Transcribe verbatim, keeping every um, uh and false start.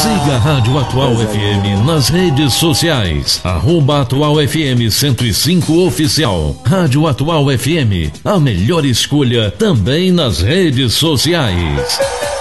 Siga a Rádio Atual F M nas redes sociais. Arroba Atual F M cento e cinco Oficial. Rádio Atual F M, a melhor escolha também nas redes sociais.